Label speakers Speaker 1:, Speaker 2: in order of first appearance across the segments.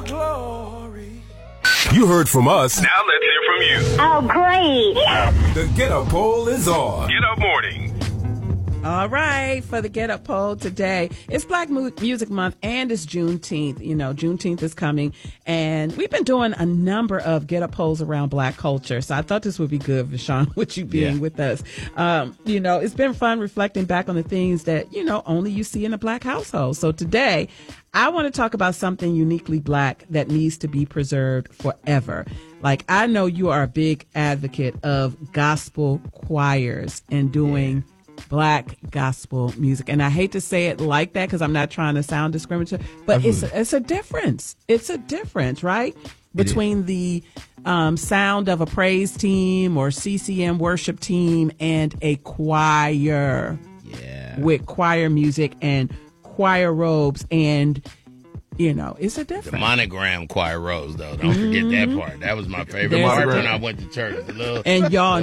Speaker 1: glory.
Speaker 2: You heard from us.
Speaker 3: Now let's hear from you.
Speaker 4: Oh, great.
Speaker 2: The Get Up poll is on.
Speaker 3: Get Up Morning.
Speaker 5: All right, for the Get Up poll today, it's Black Music Month and it's Juneteenth. You know, Juneteenth is coming, and we've been doing a number of Get Up polls around Black culture. So I thought this would be good, Vashawn, with you being with us. You know, it's been fun reflecting back on the things that, you know, only you see in a Black household. So today, I want to talk about something uniquely Black that needs to be preserved forever. Like, I know you are a big advocate of gospel choirs and doing Black gospel music. And I hate to say it like that because I'm not trying to sound discriminatory, but it's a difference. It's a difference, right? Between the sound of a praise team or CCM worship team and a choir with choir music and choir robes, and you know, it's a difference.
Speaker 6: The monogram choir robes, though. Don't forget that part. That was my favorite part when I went to church.
Speaker 5: And y'all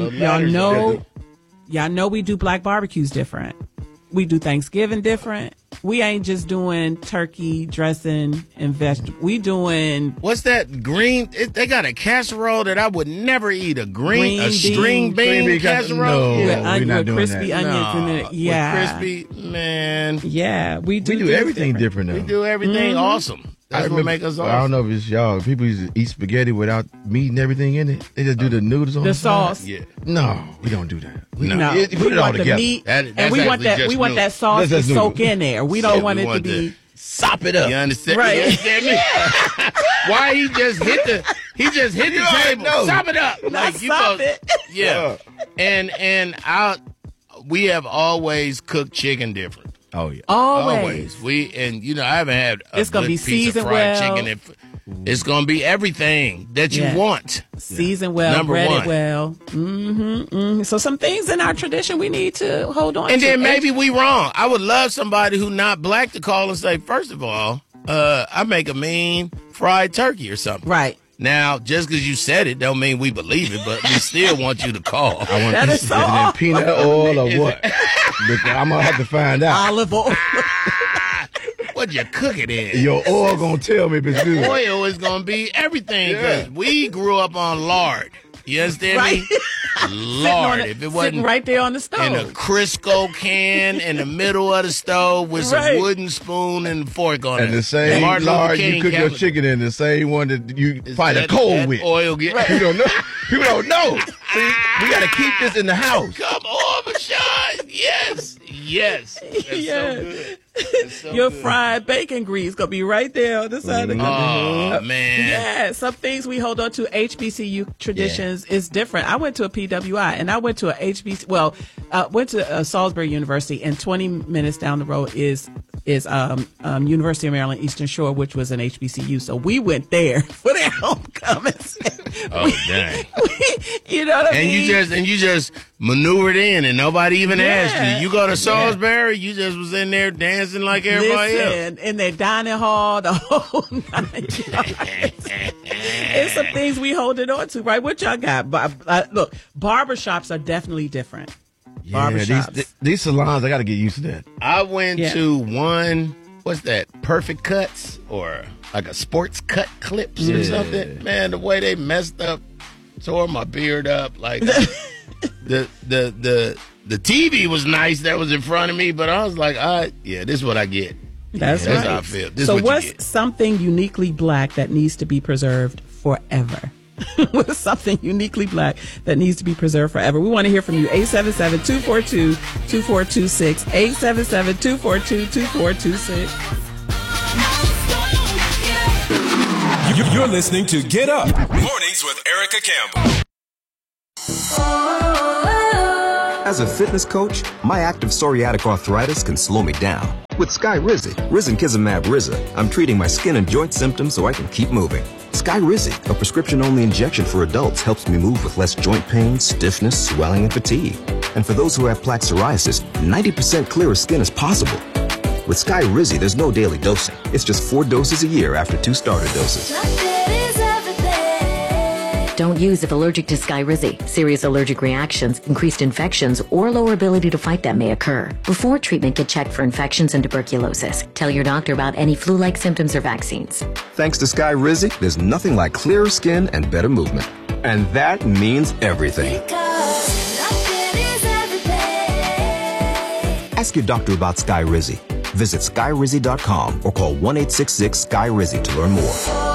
Speaker 5: know we do Black barbecues different. We do Thanksgiving different. We ain't just doing turkey, dressing, and vegetables. We doing...
Speaker 6: What's that green? They got a casserole that I would never eat. String bean casserole?
Speaker 7: No, we're not doing
Speaker 5: crispy
Speaker 7: that.
Speaker 5: onions in it. Yeah.
Speaker 6: With crispy, man.
Speaker 5: Yeah, we do
Speaker 7: everything different now.
Speaker 6: We do everything awesome. That's what make us awesome.
Speaker 7: I don't know if it's y'all. People used to eat spaghetti without meat and everything in it. They just do the noodles on
Speaker 5: the
Speaker 7: side.
Speaker 5: sauce.
Speaker 7: Yeah. No, we don't do that.
Speaker 5: We
Speaker 7: put it all
Speaker 5: want the
Speaker 7: together.
Speaker 5: meat, and we want that sauce to soak in there. We don't want it to be...
Speaker 6: Sop it up. You understand?
Speaker 5: Right.
Speaker 6: You understand me? Why he just hit the table?
Speaker 7: No.
Speaker 6: Sop it up.
Speaker 5: Like you sop it.
Speaker 6: Yeah. And we have always cooked chicken different.
Speaker 7: Oh yeah.
Speaker 5: Always.
Speaker 6: I haven't had
Speaker 5: it's gonna be
Speaker 6: piece of fried chicken. It's gonna be everything that you want.
Speaker 5: Seasoned well, breaded well. So some things in our tradition we need to hold on to.
Speaker 6: And then maybe we wrong. I would love somebody who not Black to call and say, first of all, I make a mean fried turkey or something.
Speaker 5: Right.
Speaker 6: Now, just because you said it don't mean we believe it, but we still want you to call.
Speaker 7: I want this is it in peanut oil or what? I'm gonna have to find out.
Speaker 5: Olive oil.
Speaker 6: What'd you cook it in?
Speaker 7: Your oil gonna tell me if it's good.
Speaker 6: Oil is gonna be everything because we grew up on lard. You understand me? Lard. If it wasn't
Speaker 5: right there on the stove.
Speaker 6: In a Crisco can in the middle of the stove with some wooden spoon and fork on it.
Speaker 7: And the same lard you cook your chicken in, the same one that you find a coal with.
Speaker 6: Oil
Speaker 7: People don't know. People don't know. See, we got to keep this in the house.
Speaker 6: Come on, Vashawn. Yes. That's so good.
Speaker 5: Your fried bacon grease gonna be right there on the side of the
Speaker 6: Oh man.
Speaker 5: Yeah, some things we hold on to. HBCU traditions is different. I went to a PWI and I went to went to Salisbury University, and 20 minutes down the road is University of Maryland Eastern Shore, which was an HBCU. So we went there for their homecomings.
Speaker 6: Dang.
Speaker 5: You know what I mean?
Speaker 6: And you just maneuvered in and nobody even asked you. You go to Salisbury, you just was in there dancing like everybody else.
Speaker 5: In their dining hall the whole night. It's some things we holding on to, right? What y'all got? Look, barbershops are definitely different.
Speaker 7: Yeah, these salons, I got to get used to that.
Speaker 6: I went to one, what's that, Perfect Cuts or like a Sports Cut Clips or something. Man, the way they messed up, tore my beard up. Like the TV was nice that was in front of me, but I was like, this is what I get.
Speaker 5: That's
Speaker 6: right. That's how I feel.
Speaker 5: So what's something uniquely Black that needs to be preserved forever? What's something uniquely Black that needs to be preserved forever? We want to hear from you. 877-242-2426. 877-242-2426.
Speaker 2: You're listening to Get Up Mornings with Erica Campbell.
Speaker 8: As a fitness coach, my active psoriatic arthritis can slow me down. With Skyrizi, Risankizumab Riza, I'm treating my skin and joint symptoms so I can keep moving. Skyrizi, a prescription-only injection for adults, helps me move with less joint pain, stiffness, swelling, and fatigue. And for those who have plaque psoriasis, 90% clearer skin is possible. With Skyrizi, there's no daily dosing. It's just 4 doses a year after 2 starter doses.
Speaker 1: Don't use if allergic to Skyrizi. Serious allergic reactions, increased infections, or lower ability to fight them may occur. Before treatment, get checked for infections and tuberculosis. Tell your doctor about any flu-like symptoms or vaccines.
Speaker 8: Thanks to Skyrizi, there's nothing like clearer skin and better movement. And that means everything. Ask your doctor about Skyrizi. Visit Skyrizi.com or call 1-866-SKY-RIZZI to learn more.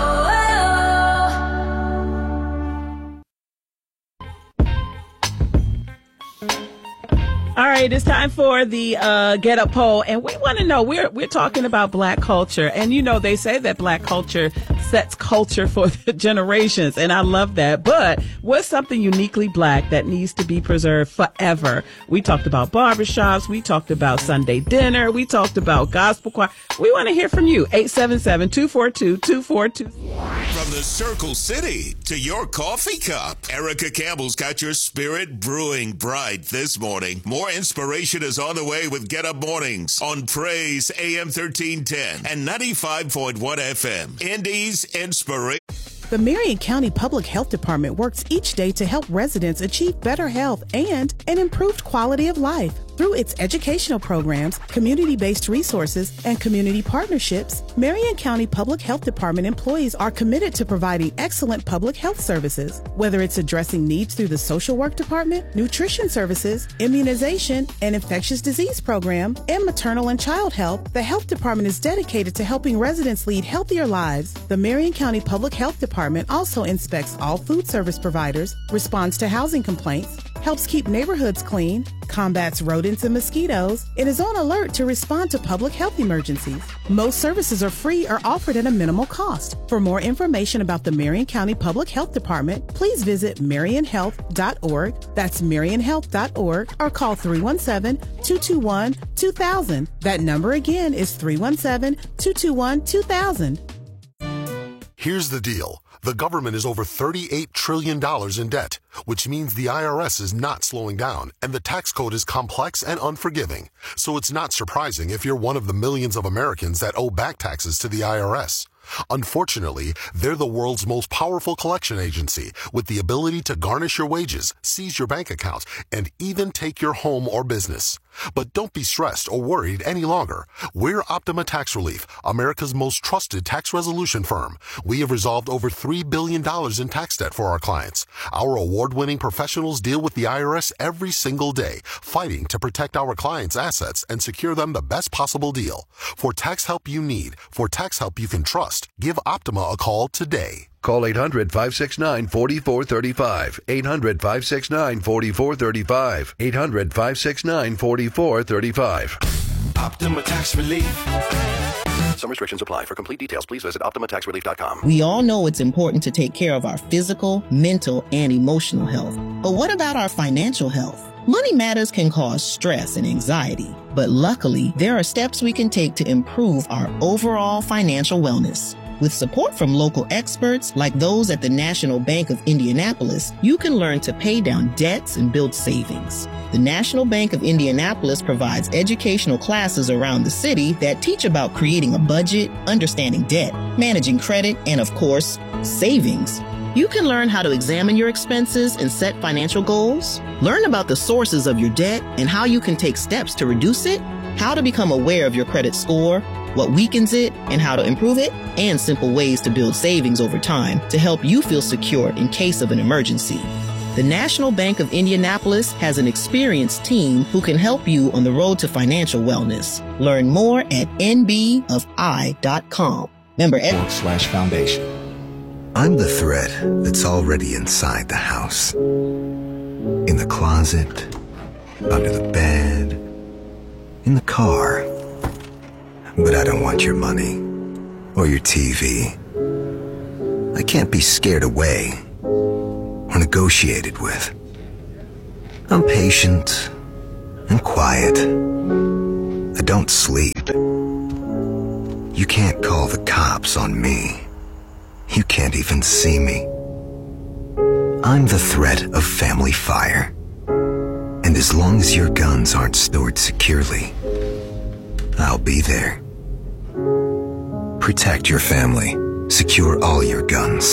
Speaker 5: All right, it's time for the Get Up poll, and we want to know, we're talking about Black culture, and you know, they say that Black culture sets culture for the generations, and I love that, but what's something uniquely Black that needs to be preserved forever? We talked about barbershops, we talked about Sunday dinner, we talked about gospel choir. We want to hear from you, 877-242-2422.
Speaker 2: From the Circle City to your coffee cup, Erica Campbell's got your spirit brewing bright this morning. More inspiration is on the way with Get Up Mornings on Praise AM 1310 and 95.1 FM. Indy's Inspiration.
Speaker 3: The Marion County Public Health Department works each day to help residents achieve better health and an improved quality of life. Through its educational programs, community-based resources, and community partnerships, Marion County Public Health Department employees are committed to providing excellent public health services. Whether it's addressing needs through the social work department, nutrition services, immunization, and infectious disease program, and maternal and child health, the health department is dedicated to helping residents lead healthier lives. The Marion County Public Health Department also inspects all food service providers, responds to housing complaints, helps keep neighborhoods clean, combats rodents and mosquitoes, and is on alert to respond to public health emergencies. Most services are free or offered at a minimal cost. For more information about the Marion County Public Health Department, please visit marionhealth.org, that's marionhealth.org, or call 317-221-2000. That number again is 317-221-2000.
Speaker 4: Here's the deal. The government is over $38 trillion in debt, which means the IRS is not slowing down, and the tax code is complex and unforgiving. So it's not surprising if you're one of the millions of Americans that owe back taxes to the IRS. Unfortunately, they're the world's most powerful collection agency with the ability to garnish your wages, seize your bank accounts, and even take your home or business. But don't be stressed or worried any longer. We're Optima Tax Relief, America's most trusted tax resolution firm. We have resolved over $3 billion in tax debt for our clients. Our award-winning professionals deal with the IRS every single day, fighting to protect our clients' assets and secure them the best possible deal. For tax help you need, for tax help you can trust, give Optima a call today.
Speaker 9: Call 800-569-4435. 800-569-4435. 800-569-4435.
Speaker 2: Optima Tax Relief.
Speaker 9: Some restrictions apply. For complete details, please visit OptimaTaxRelief.com.
Speaker 10: We all know it's important to take care of our physical, mental, and emotional health. But what about our financial health? Money matters can cause stress and anxiety, but luckily, there are steps we can take to improve our overall financial wellness. With support from local experts like those at the National Bank of Indianapolis, you can learn to pay down debts and build savings. The National Bank of Indianapolis provides educational classes around the city that teach about creating a budget, understanding debt, managing credit, and of course, savings. You can learn how to examine your expenses and set financial goals, learn about the sources of your debt and how you can take steps to reduce it, how to become aware of your credit score, what weakens it and how to improve it, and simple ways to build savings over time to help you feel secure in case of an emergency. The National Bank of Indianapolis has an experienced team who can help you on the road to financial wellness. Learn more at nbofi.com. Member /foundation.
Speaker 11: I'm the thread that's already inside the house. In the closet, under the bed, in the car. But I don't want your money or your TV. I can't be scared away or negotiated with. I'm patient and quiet. I don't sleep. You can't call the cops on me. You can't even see me. I'm the threat of family fire. And as long as your guns aren't stored securely, I'll be there. Protect your family. Secure all your guns.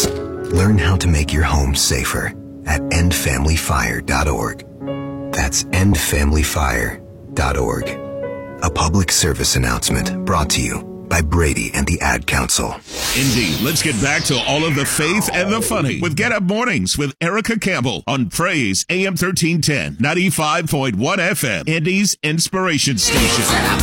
Speaker 11: Learn how to make your home safer at endfamilyfire.org. That's endfamilyfire.org. A public service announcement brought to you by Brady and the Ad Council.
Speaker 2: Indeed. Let's get back to all of the faith and the funny with Get Up Mornings with Erica Campbell on Praise AM 1310, 95.1 FM, Indy's Inspiration Station.